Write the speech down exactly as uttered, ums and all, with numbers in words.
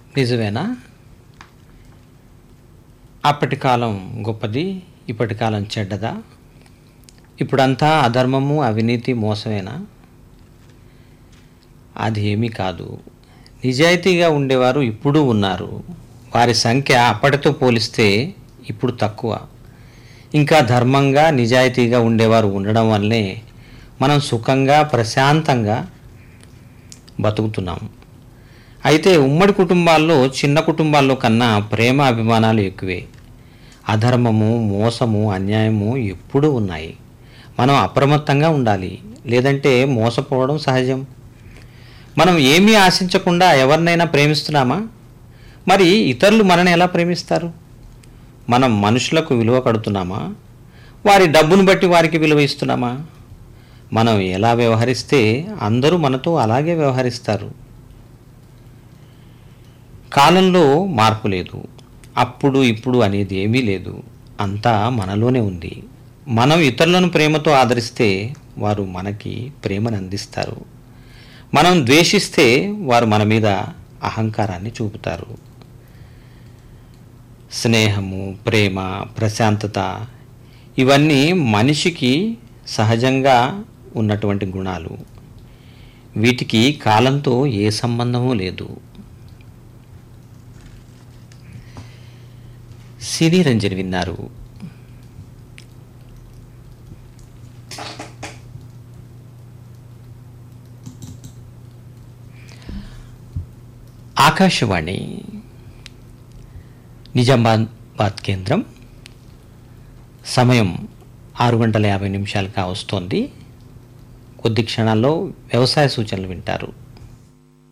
నిజమేనా? అప్పటి కాలం గొప్పది, ఇప్పటి కాలం చెడ్డదా? ఇప్పుడంతా అధర్మము, అవినీతి, మోసమేనా? అది ఏమీ కాదు. నిజాయితీగా ఉండేవారు ఇప్పుడు ఉన్నారు. వారి సంఖ్య అప్పటితో పోలిస్తే ఇప్పుడు తక్కువ. ఇంకా ధర్మంగా, నిజాయితీగా ఉండేవారు ఉండడం వల్లే మనం సుఖంగా, ప్రశాంతంగా బతుకుతున్నాం. అయితే ఉమ్మడి కుటుంబాల్లో చిన్న కుటుంబాల్లో కన్నా ప్రేమ, అభిమానాలు ఎక్కువే. అధర్మము, మోసము, అన్యాయము ఎప్పుడూ ఉన్నాయి. మనం అప్రమత్తంగా ఉండాలి, లేదంటే మోసపోవడం సహజం. మనం ఏమీ ఆశించకుండా ఎవరినైనా ప్రేమిస్తున్నామా? మరి ఇతరులు మనని ఎలా ప్రేమిస్తారు? మనం మనుషులకు విలువ కడుతున్నామా? వారి డబ్బును బట్టి వారికి విలువ ఇస్తున్నామా? మనం ఎలా వ్యవహరిస్తే అందరూ మనతో అలాగే వ్యవహరిస్తారు. కాలంలో మార్పు లేదు. అప్పుడు ఇప్పుడు అనేది ఏమీ లేదు. అంతా మనలోనే ఉంది. మనం ఇతరులను ప్రేమతో ఆదరిస్తే వారు మనకి ప్రేమను అందిస్తారు. మనం ద్వేషిస్తే వారు మన మీద అహంకారాన్ని చూపుతారు. స్నేహము, ప్రేమ, ప్రశాంతత ఇవన్నీ మనిషికి సహజంగా ఉన్నటువంటి గుణాలు. వీటికి కాలంతో ఏ సంబంధమూ లేదు. సినీ రంజన్ విన్నారు. ఆకాశవాణి నిజామాబాద్ కేంద్రం. సమయం ఆరు గంటల యాభై నిమిషాలుగా వస్తోంది. కొద్ది క్షణాల్లో వ్యవసాయ సూచనలు వింటారు.